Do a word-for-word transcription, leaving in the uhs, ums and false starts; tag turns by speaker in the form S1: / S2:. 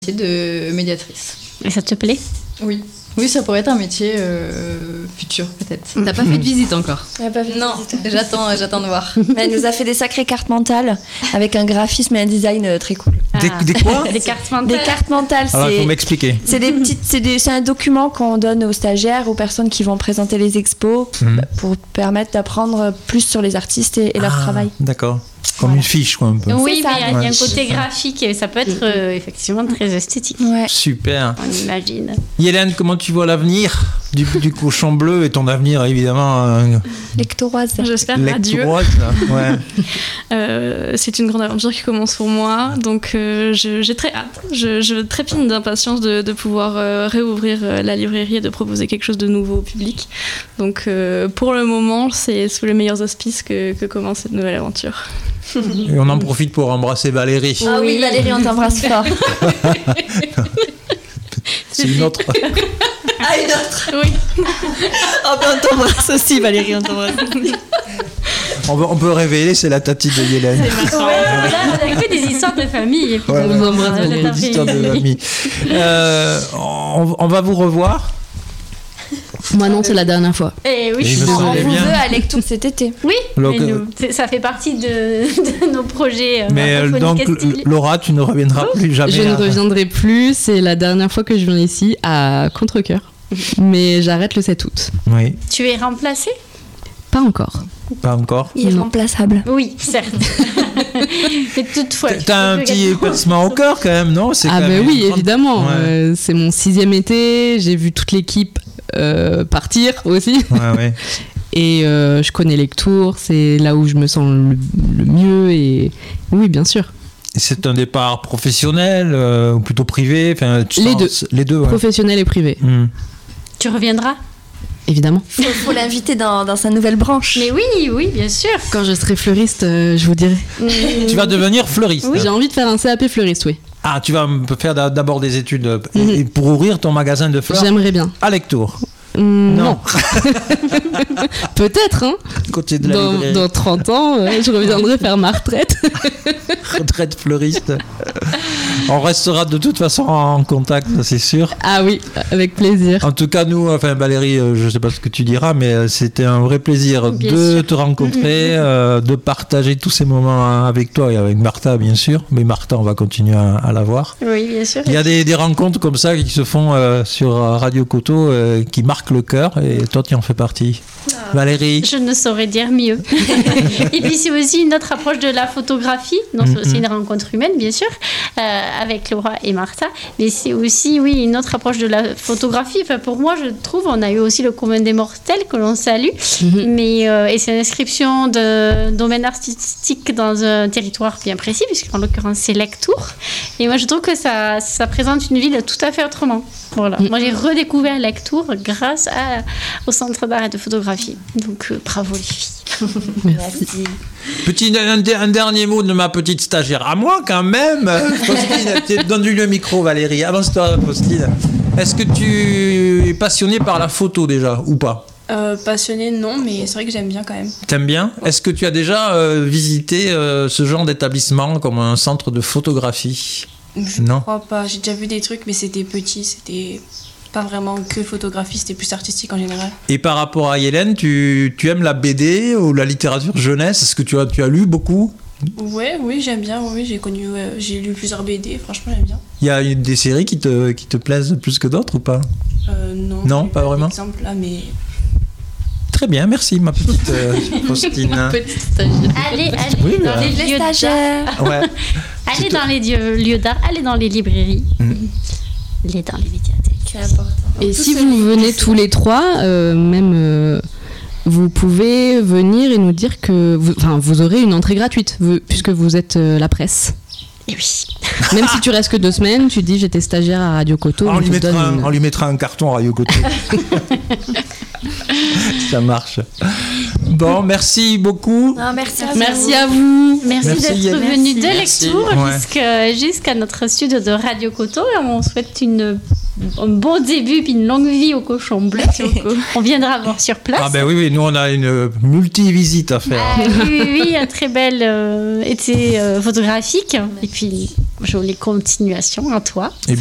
S1: de médiatrice.
S2: Et ça te plaît ?
S1: Oui. Oui, ça pourrait être un métier euh, futur, peut-être.
S3: T'as pas fait de visite encore ?
S4: Elle a pas fait de
S1: Non,
S4: visite.
S1: j'attends, j'attends de voir.
S4: Elle nous a fait des sacrées cartes mentales avec un graphisme et un design euh, très cool.
S5: Des,
S2: Ah.
S5: des quoi ?
S2: Des cartes mentales.
S4: Des cartes mentales,
S5: Alors, il
S4: c'est,
S5: faut m'expliquer.
S4: c'est, des petites, c'est, des, c'est un document qu'on donne aux stagiaires, aux personnes qui vont présenter les expos,
S5: Mhm.
S4: pour permettre d'apprendre plus sur les artistes et, et leur
S5: Ah,
S4: travail.
S5: D'accord. Comme une fiche, quoi, un peu.
S2: Oui,
S4: C'est ça.
S2: mais il y, a- il y a
S5: Ouais.
S2: un côté graphique et ça peut être euh, effectivement très esthétique.
S4: Ouais.
S5: Super.
S2: On imagine.
S5: Hélène, comment tu vois l'avenir du, du cochon bleu et ton avenir, évidemment, euh,
S4: Lectoroise.
S6: J'espère radieux.
S5: lectoroise, ouais.
S6: Euh, c'est une grande aventure qui commence pour moi, donc euh, je- j'ai très hâte. Je, je trépigne d'impatience de, de pouvoir euh, réouvrir euh, la librairie et de proposer quelque chose de nouveau au public. Donc euh, pour le moment, c'est sous les meilleurs auspices que, que commence cette nouvelle aventure.
S5: Et on en profite pour embrasser Valérie.
S4: Ah oui, Valérie, on t'embrasse fort.
S5: C'est une autre.
S4: Ah, une autre.
S6: Oui.
S4: Oh, ben, on t'embrasse aussi, Valérie, on t'embrasse.
S5: On, peut, on peut révéler, c'est la tati de Hélène.
S2: Ouais, là, on a que des histoires de famille. Et puis,
S5: Ouais,
S2: on
S5: ouais.
S2: vous
S3: embrasse,
S2: embrasse,
S3: Valérie.
S2: tout à fait.
S5: Histoire de famille. Euh, on, on va vous revoir.
S3: Moi non, c'est la dernière fois.
S2: Et oui,
S5: Et il me
S4: On
S5: semblait
S4: vous
S5: bien.
S4: veut à Lectour cet été.
S2: oui,
S5: Donc,
S2: mais
S5: euh,
S2: nous, c'est- ça fait partie de, de nos projets. euh,
S5: Mais euh,
S2: radiophoniques
S5: donc,
S2: et stylés.
S5: Laura, tu ne reviendras plus jamais.
S3: Je ne
S5: à-
S3: reviendrai plus, c'est la dernière fois que je viens ici à Contrecœur. Mais j'arrête le sept août.
S5: Oui,
S2: Tu es remplacé ?
S3: Pas encore.
S5: pas encore.
S4: Irremplaçable.
S2: Oui, certes. Mais toutefois.
S5: T'as un petit pincement au cœur quand même, non? C'est
S3: Ah
S5: quand
S3: bah
S5: même
S3: oui,
S5: une grande-
S3: évidemment.
S5: Ouais.
S3: Euh, c'est mon sixième été, j'ai vu toute l'équipe euh, partir aussi.
S5: Ouais, ouais.
S3: Et euh, je connais Lectour, c'est là où je me sens le, le mieux. Et oui, bien sûr.
S5: Et c'est un départ professionnel euh, ou plutôt privé? Enfin, tu
S3: Les
S5: sens-
S3: deux.
S5: Les deux, ouais.
S3: Professionnel et privé,
S5: Hmm.
S2: Tu reviendras ?
S3: évidemment.
S4: Il faut, faut l'inviter dans, dans sa nouvelle branche.
S2: Mais oui, oui, bien sûr.
S3: Quand je serai fleuriste, euh, je vous dirai.
S5: Tu vas devenir fleuriste.
S3: J'ai envie de faire un C A P fleuriste, oui.
S5: Ah, tu vas me faire d'a- d'abord des études euh, et-
S3: Mhm.
S5: et pour ouvrir ton magasin de fleurs
S3: J'aimerais bien.
S5: à Lectour.
S3: Hum,
S5: Non.
S3: non. Peut-être, hein.
S5: Côté de la
S3: Dans,
S5: librairie.
S3: dans trente ans, euh, je reviendrai faire ma retraite.
S5: Retraite fleuriste. On restera de toute façon en contact, ça, c'est sûr.
S3: Ah oui, avec plaisir.
S5: En tout cas, nous, enfin Valérie, euh, je ne sais pas ce que tu diras, mais euh, c'était un vrai plaisir
S2: Bien
S5: de
S2: sûr.
S5: te rencontrer, euh, de partager tous ces moments hein, avec toi et avec Martha, bien sûr. Mais Martha, on va continuer à, à la voir.
S2: Oui, bien sûr.
S5: Il y a des, des rencontres comme ça qui se font euh, sur Radio Coteau euh, qui marquent le cœur et toi, tu en fais partie. Valérie.
S2: Je ne saurais dire mieux. Et puis c'est aussi une autre approche de la photographie. Donc c'est aussi une rencontre humaine, bien sûr, euh, avec Laura et Martha. Mais c'est aussi, oui, une autre approche de la photographie. Enfin, pour moi, je trouve, on a eu aussi le commun des mortels que l'on salue.
S3: Mhm.
S2: Mais euh, et c'est l'inscription d'un domaine artistique dans un territoire bien précis, puisqu'en l'occurrence c'est Lectour. Et moi, je trouve que ça, ça présente une ville tout à fait autrement. Voilà.
S3: Mhm.
S2: Moi, j'ai redécouvert Lectour grâce à, au Centre d'art et de photographie. Donc, euh, bravo les filles.
S3: Merci.
S5: Petit, un, un dernier mot de ma petite stagiaire. À moi, quand même. Faustine, donne-lui le micro, Valérie. Avance-toi, Faustine. Est-ce que tu es passionnée par la photo déjà ou pas?
S6: Euh, passionnée, non, mais c'est vrai que j'aime bien quand même.
S5: T'aimes bien? Est-ce que tu as déjà euh, visité euh, ce genre d'établissement comme un centre de photographie?
S6: Je
S5: Non.
S6: crois pas. J'ai déjà vu des trucs, mais c'était petit, c'était pas vraiment que photographie, c'était plus artistique en général.
S5: Et par rapport à Hélène, tu, tu aimes la B D ou la littérature jeunesse? Est-ce que tu as, tu as lu beaucoup?
S6: Ouais, oui, j'aime bien. Oui, j'ai connu, ouais, j'ai lu plusieurs B D. Franchement, j'aime bien.
S5: Il y a une- des séries qui te, qui te plaisent plus que d'autres ou pas?
S6: Euh, non.
S5: Non,
S6: j'ai
S5: pas vraiment.
S6: Exemple là, mais
S5: Très bien, merci ma petite euh, Faustine.
S3: Petite stagiaire.
S2: Allez, allez
S5: Oui,
S2: dans
S5: bah.
S2: les
S4: Les
S2: lieux d'art.
S4: stagiaires.
S5: Ouais.
S2: Allez dans les lieux, lieux d'art, allez dans les librairies,
S5: Mm.
S2: allez dans les médiathèques.
S4: C'est important.
S3: Et
S4: Tout
S3: si
S4: se
S3: vous
S4: lit.
S3: venez tous les trois, euh, même euh, vous pouvez venir et nous dire que vous, enfin, vous aurez une entrée gratuite vous- puisque vous êtes euh, la presse.
S2: Et oui.
S3: Même si tu restes que deux semaines, tu dis j'étais stagiaire à Radio Coteau.
S5: on,
S3: on
S5: lui
S3: te
S5: mettra
S3: donne
S5: un,
S3: une-
S5: on lui mettra un carton Radio Coteau. Ça marche. Bon, merci beaucoup.
S4: Non, merci à vous.
S3: Merci à vous.
S2: Merci,
S5: Merci,
S2: d'être
S5: Yann.
S2: venu de
S5: Merci.
S2: Lectour
S5: Ouais.
S2: jusqu'à, jusqu'à notre studio de Radio Coteau et on souhaite une un bon début puis une longue vie au cochon bleu. On viendra voir sur place.
S5: Ah ben oui, oui, nous on a une multi-visite à faire.
S2: Ah, oui, oui, oui, un très bel euh, été euh, photographique. Et puis, jolie continuation à toi.
S5: Et